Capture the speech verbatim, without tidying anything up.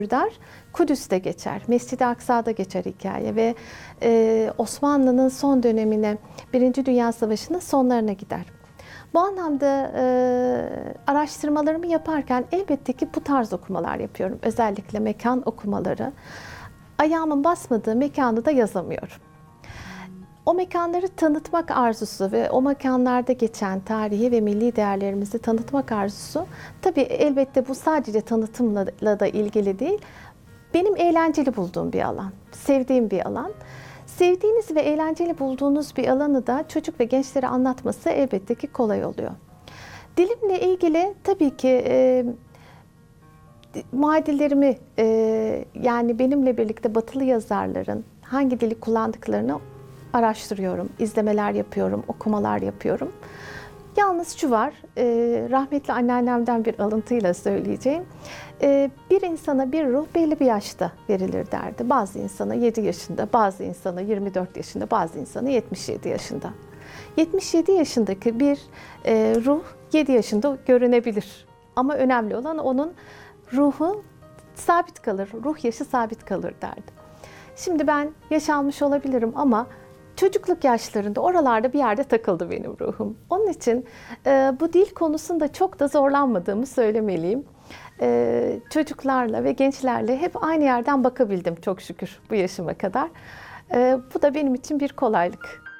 der. Kudüs'te geçer, Mescid-i Aksa'da geçer hikaye ve e, Osmanlı'nın son dönemine, Birinci Dünya Savaşı'nın sonlarına gider. Bu anlamda e, araştırmalarımı yaparken elbette ki bu tarz okumalar yapıyorum. Özellikle mekan okumaları. Ayağımın basmadığı mekanı da yazamıyorum. O mekanları tanıtmak arzusu ve o mekanlarda geçen tarihi ve milli değerlerimizi tanıtmak arzusu, tabii elbette bu sadece tanıtımla da ilgili değil, benim eğlenceli bulduğum bir alan, sevdiğim bir alan. Sevdiğiniz ve eğlenceli bulduğunuz bir alanı da çocuk ve gençlere anlatması elbette ki kolay oluyor. Dilimle ilgili tabii ki e, muadillerimi, e, yani benimle birlikte batılı yazarların hangi dili kullandıklarını araştırıyorum, izlemeler yapıyorum, okumalar yapıyorum. Yalnız şu var, e, rahmetli anneannemden bir alıntıyla söyleyeceğim. E, bir insana bir ruh belli bir yaşta verilir derdi. Bazı insana yedi yaşında, bazı insana yirmi dört yaşında, bazı insana yetmiş yedi yaşında. yetmiş yedi yaşındaki bir e, ruh yedi yaşında görünebilir. Ama önemli olan onun ruhu sabit kalır, ruh yaşı sabit kalır derdi. Şimdi ben yaş almış olabilirim ama çocukluk yaşlarında oralarda bir yerde takıldı benim ruhum. Onun için e, bu dil konusunda çok da zorlanmadığımı söylemeliyim. E, çocuklarla ve gençlerle hep aynı yerden bakabildim çok şükür bu yaşıma kadar. E, bu da benim için bir kolaylık.